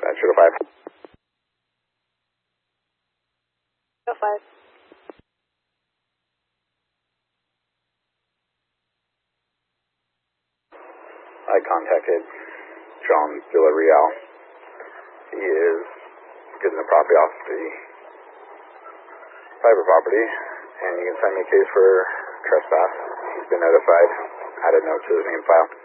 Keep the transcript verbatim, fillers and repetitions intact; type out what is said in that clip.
Sugar five. Sugar five. I contacted John Villarreal. He is getting the property off the private property, and you can send me a case for trespass. He's been notified. Add a note to his name file.